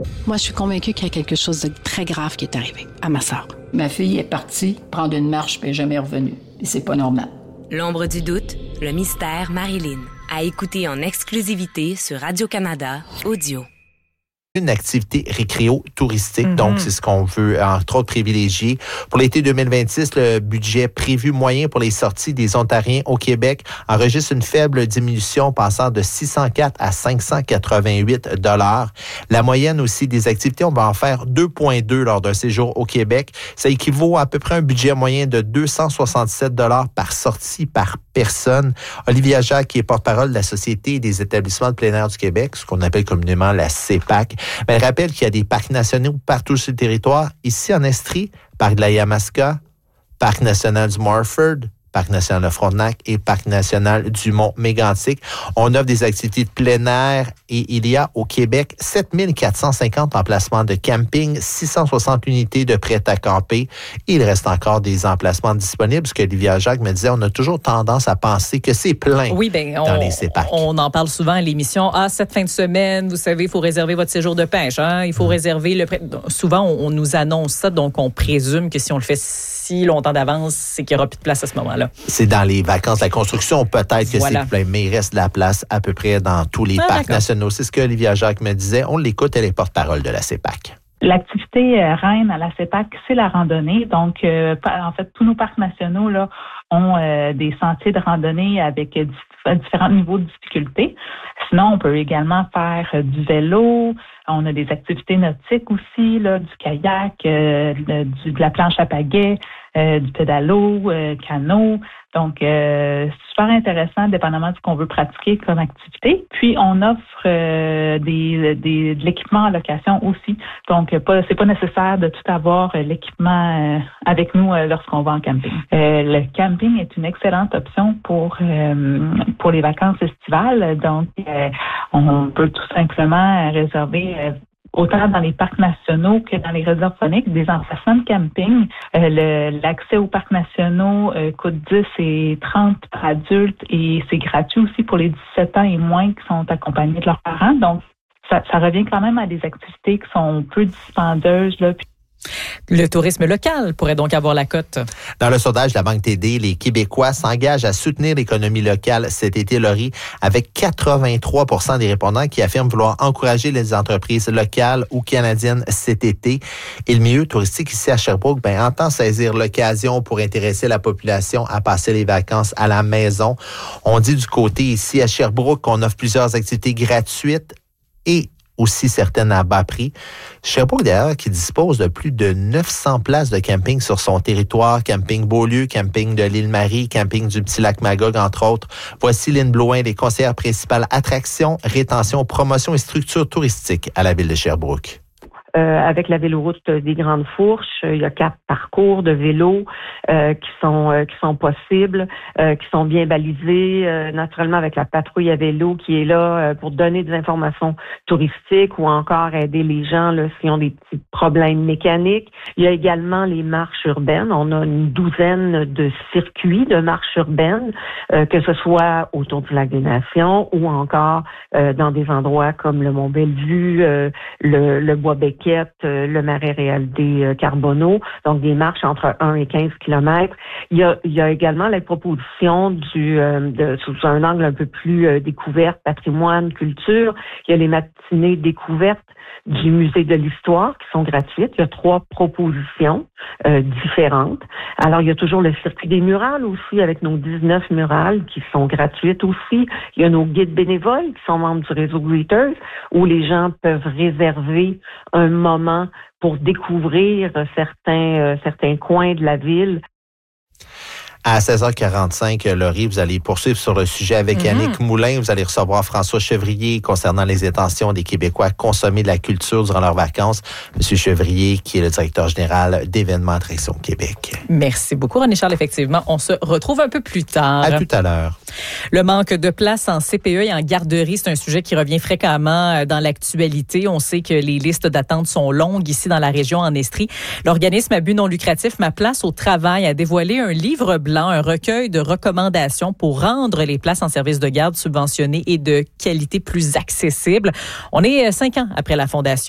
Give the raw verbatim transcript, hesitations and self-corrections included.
Moi, je suis convaincue qu'il y a quelque chose de très grave qui est arrivé à ma sœur. Ma fille est partie prendre une marche puis elle n'est jamais revenue. Et c'est pas normal. L'ombre du doute, le mystère Marilyn. À écouter en exclusivité sur Radio-Canada Audio. Une activité récréo-touristique, mm-hmm. donc c'est ce qu'on veut entre autres privilégier. Pour l'été deux mille vingt-six, le budget prévu moyen pour les sorties des Ontariens au Québec enregistre une faible diminution passant de six cent quatre à cinq cent quatre-vingt-huit dollars. La moyenne aussi des activités, on va en faire deux virgule deux lors d'un séjour au Québec. Ça équivaut à peu près à un budget moyen de deux cent soixante-sept dollars par sortie par personne. Olivia Jacques, qui est porte-parole de la Société des établissements de plein air du Québec, ce qu'on appelle communément la C E P A C, mais elle rappelle qu'il y a des parcs nationaux partout sur le territoire. Ici, en Estrie, Parc de la Yamaska, Parc national du Morford, Parc national de Frontenac et Parc national du Mont-Mégantic. On offre des activités de plein air et il y a au Québec sept mille quatre cent cinquante emplacements de camping, six cent soixante unités de prêt à camper. Il reste encore des emplacements disponibles. Ce que Olivia Jacques me disait, on a toujours tendance à penser que c'est plein oui, ben, dans on, les C E P A C. On en parle souvent à l'émission. Ah, cette fin de semaine, vous savez, il faut réserver votre séjour de pêche. Hein? Il faut mmh. réserver le prêt. Souvent, on, on nous annonce ça, donc on présume que si on le fait si longtemps d'avance, c'est qu'il n'y aura plus de place à ce moment-là. C'est dans les vacances de la construction, peut-être que voilà. c'est plein, mais il reste de la place à peu près dans tous les ah, parcs d'accord. nationaux. C'est ce que Olivia Jacques me disait. On l'écoute, elle est porte-parole de la C E P A C. L'activité euh, reine à la C E P A C, c'est la randonnée. Donc, euh, en fait, tous nos parcs nationaux là ont euh, des sentiers de randonnée avec euh, différents niveaux de difficulté. Sinon, on peut également faire euh, du vélo. On a des activités nautiques aussi, là, du kayak, euh, de, du, de la planche à pagaie, euh, du pédalo, euh, canot. Donc, euh, super intéressant, dépendamment de ce qu'on veut pratiquer comme activité. Puis, on offre euh, des, des, de l'équipement en location aussi. Donc, pas, c'est pas nécessaire de tout avoir euh, l'équipement euh, avec nous euh, lorsqu'on va en camping. Euh, le camping est une excellente option pour euh, pour les vacances estivales. Donc, euh, on peut tout simplement réserver euh, autant dans les parcs nationaux que dans les réserves phoniques, des emplacements de camping. Euh, le, l'accès aux parcs nationaux euh, coûte dix et trente par adulte et c'est gratuit aussi pour les dix-sept ans et moins qui sont accompagnés de leurs parents. Donc, ça, ça revient quand même à des activités qui sont peu dispendieuses, là. Le tourisme local pourrait donc avoir la cote. Dans le sondage de la Banque T D, les Québécois s'engagent à soutenir l'économie locale cet été, Laurie, avec quatre-vingt-trois pour cent des répondants qui affirment vouloir encourager les entreprises locales ou canadiennes cet été. Et le milieu touristique ici à Sherbrooke ben, entend saisir l'occasion pour intéresser la population à passer les vacances à la maison. On dit du côté ici à Sherbrooke qu'on offre plusieurs activités gratuites et aussi certaines à bas prix. Sherbrooke, d'ailleurs, qui dispose de plus de neuf cents places de camping sur son territoire, camping Beaulieu, camping de l'île Marie, camping du Petit Lac Magog, entre autres. Voici Lynne Blouin, les conseillères principales attractions, rétention, promotion et structure touristique à la ville de Sherbrooke. Euh, avec la véloroute des Grandes Fourches, il y a quatre parcours de vélo euh, qui sont euh, qui sont possibles, euh, qui sont bien balisés, euh, naturellement avec la patrouille à vélo qui est là euh, pour donner des informations touristiques ou encore aider les gens là s'ils ont des petits problèmes mécaniques. Il y a également les marches urbaines. On a une douzaine de circuits de marches urbaines, euh, que ce soit autour du lac des Nations ou encore euh, dans des endroits comme le Mont-Bellevue, euh, le, le Bois-Bec, le Marais Réal des Carbonneaux, donc des marches entre un et quinze kilomètres. Il y a, il y a également la proposition du, euh, de, sous un angle un peu plus euh, découverte, patrimoine, culture. Il y a les matinées découvertes du Musée de l'Histoire qui sont gratuites. Il y a trois propositions euh, différentes. Alors, il y a toujours le circuit des murales aussi, avec nos dix-neuf murales qui sont gratuites aussi. Il y a nos guides bénévoles qui sont membres du réseau Greeters, où les gens peuvent réserver un moment pour découvrir certains, euh, certains coins de la ville. À seize heures quarante-cinq, Laurie, vous allez poursuivre sur le sujet avec mm-hmm. Yannick Moulin. Vous allez recevoir François Chevrier concernant les intentions des Québécois à consommer de la culture durant leurs vacances. Monsieur Chevrier, qui est le directeur général d'Événements Attraction Québec. Merci beaucoup, René-Charles. Effectivement, on se retrouve un peu plus tard. À tout à l'heure. Le manque de place en C P E et en garderie, c'est un sujet qui revient fréquemment dans l'actualité. On sait que les listes d'attente sont longues ici dans la région en Estrie. L'organisme à but non lucratif Ma Place au Travail a dévoilé un livre blanc, un recueil de recommandations pour rendre les places en service de garde subventionnées et de qualité plus accessibles. On est cinq ans après la fondation